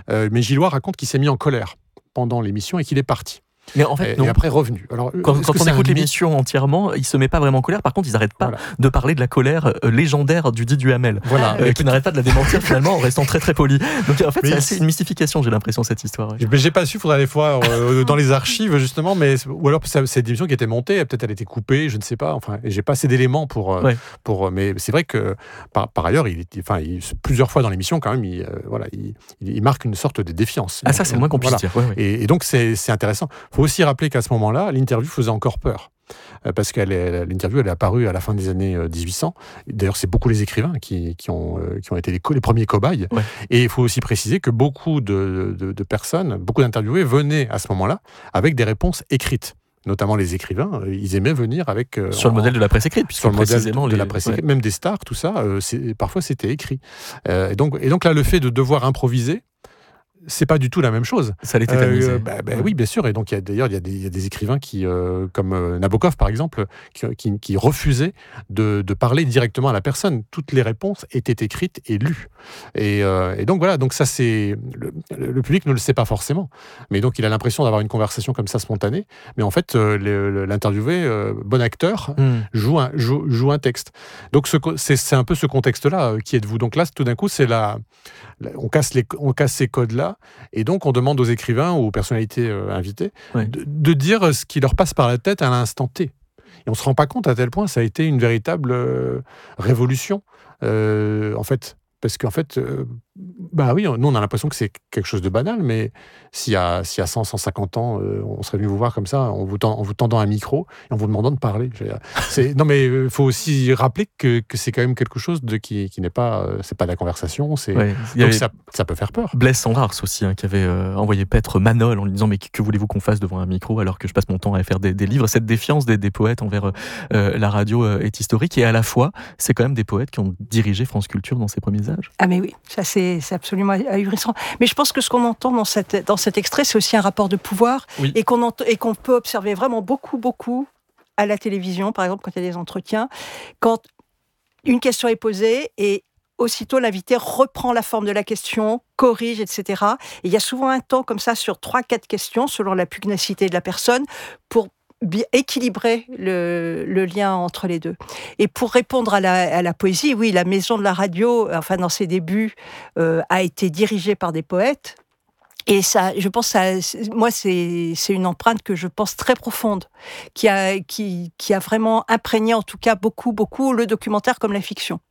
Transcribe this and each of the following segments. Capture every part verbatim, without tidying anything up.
Euh, mais Gillois raconte qu'il s'est mis en colère pendant l'émission et qu'il est parti. Mais en fait, et, non. et après revenu. Alors, quand quand on écoute l'émission entièrement, il se met pas vraiment en colère. Par contre, ils n'arrêtent pas voilà. de parler de la colère euh, légendaire du dit Duhamel, voilà. euh, qui n'arrête pas de la démentir finalement en restant très très poli. Donc en fait, mais c'est assez une mystification, j'ai l'impression, cette histoire. Ouais. Mais j'ai pas su, il faudrait aller voir euh, dans les archives justement, mais ou alors c'est cette émission qui était montée, peut-être elle a été coupée, je ne sais pas. Enfin, j'ai pas assez d'éléments pour euh, ouais. pour. Mais c'est vrai que par, par ailleurs, il, enfin, il, plusieurs fois dans l'émission quand même, il, euh, voilà, il, il marque une sorte de défiance. Ah ça, c'est le moins qu'on puisse voilà. dire. Ouais, ouais. Et, et donc c'est c'est intéressant. Il faut aussi rappeler qu'à ce moment là, l'interview faisait encore peur. Euh, parce que l'interview, elle est apparue à la fin des années euh, dix-huit cents. D'ailleurs, c'est beaucoup les écrivains qui, qui, ont, euh, qui ont été les, co- les premiers cobayes. Ouais. Et il faut aussi préciser que beaucoup de, de, de personnes, beaucoup d'interviewés venaient à ce moment-là avec des réponses écrites. Notamment les écrivains, euh, ils aimaient venir avec... Euh, sur le modèle de la presse écrite, puisque sur le modèle de, les... de la presse écrite, ouais. même des stars, tout ça, euh, c'est, parfois c'était écrit. Euh, et, donc, et donc là, le fait de devoir improviser, c'est pas du tout la même chose. Ça l'était tamisé. Euh, bah, bah, ouais. Oui, bien sûr. Et donc, il y a, d'ailleurs, il y a des, il y a des écrivains qui, euh, comme euh, Nabokov, par exemple, qui, qui, qui refusaient de, de parler directement à la personne. Toutes les réponses étaient écrites et lues. Et, euh, et donc, voilà. Donc, ça, c'est... Le, le public ne le sait pas forcément. Mais donc, il a l'impression d'avoir une conversation comme ça spontanée. Mais en fait, euh, le, l'interviewé, euh, bon acteur, mm. joue, un, joue, joue un texte. Donc, ce, c'est, c'est un peu ce contexte-là. Euh, qui êtes-vous ? Donc là, tout d'un coup, c'est la... la on, casse les, on casse ces codes-là. Et donc, on demande aux écrivains ou aux personnalités euh, invitées ouais. de, de dire ce qui leur passe par la tête à l'instant T. Et on ne se rend pas compte à tel point, ça a été une véritable euh, révolution, euh, en fait. Parce qu'en fait, euh, bah oui, nous, on a l'impression que c'est quelque chose de banal, mais s'il y a, s'il y a cent, cent cinquante ans, euh, on serait venu vous voir comme ça, en vous, tend, en vous tendant un micro et en vous demandant de parler. C'est, non, mais il faut aussi rappeler que, que c'est quand même quelque chose de, qui, qui n'est pas... Euh, c'est pas de la conversation, c'est, ouais, donc ça, ça peut faire peur. Blaise Cendrars aussi, hein, qui avait euh, envoyé paître Manol en lui disant « Mais que voulez-vous qu'on fasse devant un micro alors que je passe mon temps à faire des, des livres ?» Cette défiance des, des poètes envers euh, la radio euh, est historique, et à la fois, c'est quand même des poètes qui ont dirigé France Culture dans ses premiers âges. Ah mais oui, ça c'est, c'est absolument ahurissant. Mais je pense que ce qu'on entend dans, cette, dans cet extrait, c'est aussi un rapport de pouvoir, oui. et, qu'on entend, et qu'on peut observer vraiment beaucoup, beaucoup à la télévision, par exemple, quand il y a des entretiens, quand une question est posée et aussitôt l'invité reprend la forme de la question, corrige, et cetera. Et il y a souvent un temps comme ça sur trois, quatre questions, selon la pugnacité de la personne, pour bien équilibrer le, le lien entre les deux. Et pour répondre à la, à la poésie, oui, la maison de la radio, enfin dans ses débuts, euh, a été dirigée par des poètes. Et ça, je pense, ça, moi, c'est, c'est une empreinte que je pense très profonde, qui a, qui, qui a vraiment imprégné, en tout cas, beaucoup, beaucoup le documentaire comme la fiction.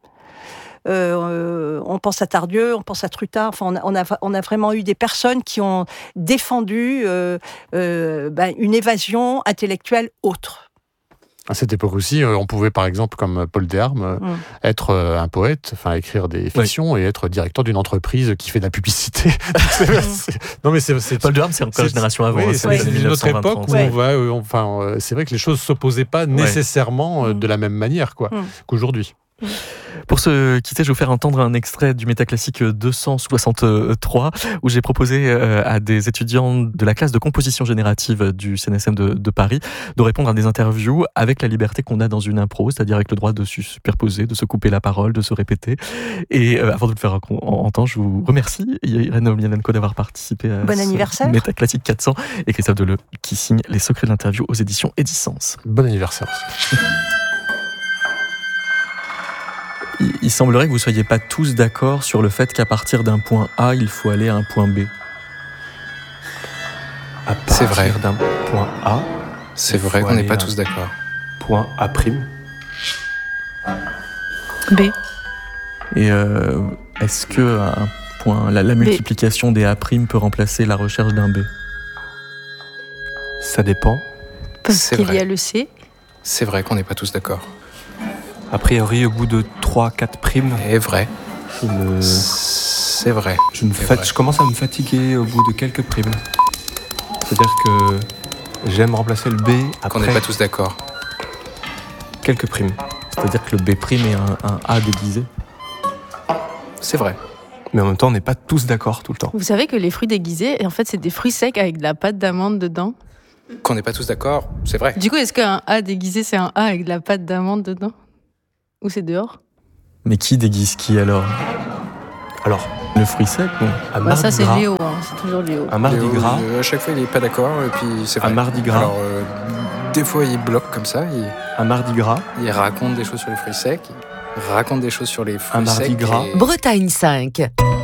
Euh, on pense à Tardieu, on pense à Trutard. Enfin, on a, on a, on a vraiment eu des personnes qui ont défendu euh, euh, ben, une évasion intellectuelle autre. À cette époque aussi, on pouvait, par exemple, comme Paul Desarmes, mmh. être un poète, enfin écrire des fictions, oui. et être directeur d'une entreprise qui fait de la publicité. c'est, c'est, non, mais c'est, c'est, Paul Desarmes, c'est encore une génération avant. Oui, c'est, c'est une autre époque où, ouais. on va, euh, enfin, c'est vrai que les choses s'opposaient pas nécessairement ouais. de la même manière, quoi, mmh. qu'aujourd'hui. Pour se quitter, je vais vous faire entendre un extrait du Métaclassique deux cent soixante-trois, où j'ai proposé à des étudiants de la classe de composition générative du C N S M de, de Paris de répondre à des interviews avec la liberté qu'on a dans une impro, c'est-à-dire avec le droit de se superposer, de se couper la parole, de se répéter. Et euh, avant de le faire entendre, je vous remercie, Irène Omelianenko, d'avoir participé à bon ce anniversaire. Métaclassique quatre cents, et Christophe Deleu, qui signe Les secrets de l'interview aux éditions Edicence. Bon anniversaire aussi. Il semblerait que vous ne soyez pas tous d'accord sur le fait qu'à partir d'un point A, il faut aller à un point B. À partir c'est vrai. d'un point A, c'est vrai qu'on n'est pas tous d'accord. Point A'. B. Et euh, est-ce que un point, la, la multiplication B. des A' peut remplacer la recherche d'un B ? Ça dépend. Parce c'est qu'il vrai. y a le C. C'est vrai qu'on n'est pas tous d'accord. A priori, au bout de trois quatre primes... C'est vrai. Je me... C'est vrai. Je, me fat... vrai. je commence à me fatiguer au bout de quelques primes. C'est-à-dire que j'aime remplacer le B après... Qu'on n'est pas tous d'accord. Quelques primes. C'est-à-dire que le B' est un, un A déguisé. C'est vrai. Mais en même temps, on n'est pas tous d'accord tout le temps. Vous savez que les fruits déguisés, en fait, c'est des fruits secs avec de la pâte d'amande dedans. Qu'on n'est pas tous d'accord, c'est vrai. Du coup, est-ce qu'un A déguisé, c'est un A avec de la pâte d'amande dedans ? Ou c'est dehors ? Mais qui déguise qui alors ? Alors, Le fruit sec, bon. À bah, ça, c'est Gras. Léo, hein. C'est toujours Léo. Un Mardi Léo, Gras. Euh, à chaque fois, il n'est pas d'accord, et puis c'est vrai. Un Mardi Gras. Alors, euh, des fois, il bloque comme ça. Il, un Mardi Gras. Il raconte des choses sur les fruits secs. Il raconte des choses sur les fruits un Mardi secs. Gras. Et... Bretagne cinq.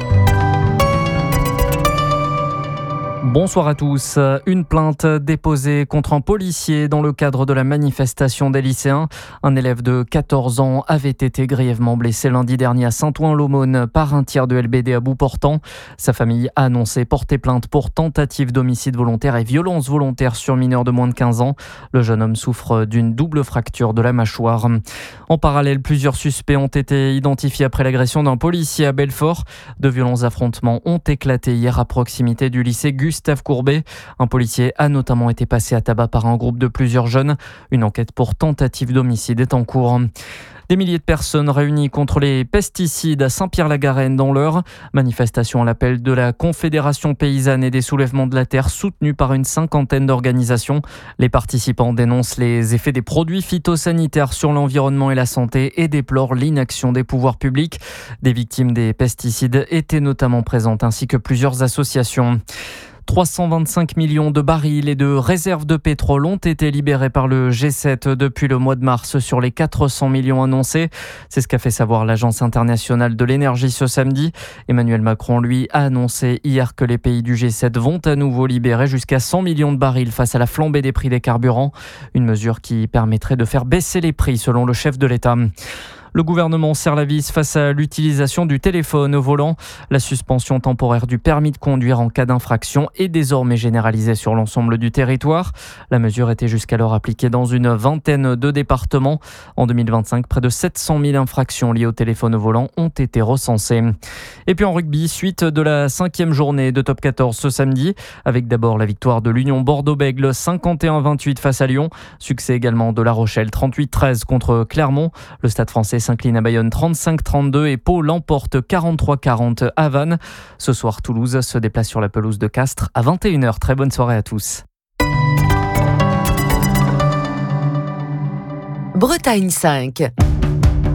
Bonsoir à tous. Une plainte déposée contre un policier dans le cadre de la manifestation des lycéens. Un élève de quatorze ans avait été grièvement blessé lundi dernier à Saint-Ouen-l'Aumône par un tir de L B D à bout portant. Sa famille a annoncé porter plainte pour tentative d'homicide volontaire et violence volontaire sur mineur de moins de quinze ans. Le jeune homme souffre d'une double fracture de la mâchoire. En parallèle, plusieurs suspects ont été identifiés après l'agression d'un policier à Belfort. De violents affrontements ont éclaté hier à proximité du lycée Gustave Courbet. Un policier a notamment été passé à tabac par un groupe de plusieurs jeunes. Une enquête pour tentative d'homicide est en cours. Des milliers de personnes réunies contre les pesticides à Saint-Pierre-la-Garenne dans l'Eure. Manifestation à l'appel de la Confédération paysanne et des soulèvements de la terre soutenue par une cinquantaine d'organisations. Les participants dénoncent les effets des produits phytosanitaires sur l'environnement et la santé et déplorent l'inaction des pouvoirs publics. Des victimes des pesticides étaient notamment présentes ainsi que plusieurs associations. trois cent vingt-cinq millions de barils et de réserves de pétrole ont été libérés par le G sept depuis le mois de mars sur les quatre cents millions annoncés. C'est ce qu'a fait savoir l'Agence internationale de l'énergie ce samedi. Emmanuel Macron, lui, a annoncé hier que les pays du G sept vont à nouveau libérer jusqu'à cent millions de barils face à la flambée des prix des carburants. Une mesure qui permettrait de faire baisser les prix selon le chef de l'État. Le gouvernement serre la vis face à l'utilisation du téléphone au volant. La suspension temporaire du permis de conduire en cas d'infraction est désormais généralisée sur l'ensemble du territoire. La mesure était jusqu'alors appliquée dans une vingtaine de départements. En deux mille vingt-cinq, près de sept cent mille infractions liées au téléphone au volant ont été recensées. Et puis en rugby, suite de la cinquième journée de top quatorze ce samedi, avec d'abord la victoire de l'Union Bordeaux-Bègles cinquante et un vingt-huit face à Lyon. Succès également de La Rochelle trente-huit treize contre Clermont. Le Stade français s'incline à Bayonne trente-cinq trente-deux et Pau l'emporte quarante-trois quarante à Vannes. Ce soir, Toulouse se déplace sur la pelouse de Castres à vingt et une heures. Très bonne soirée à tous. Bretagne cinq.